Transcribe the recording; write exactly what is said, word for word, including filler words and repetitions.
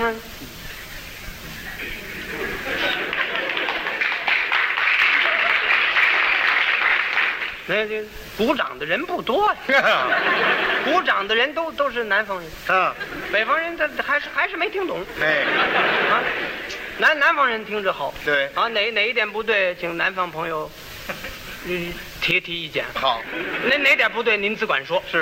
嗯。那这鼓掌的人不多呀，鼓掌的人都都是南方人啊， 北方人他还是还是没听懂。 哎， 啊，南南方人听着好。 对啊，哪哪一点不对，请南方朋友，嗯，提提意见。 好， 哪哪点不对，您只管说。 是。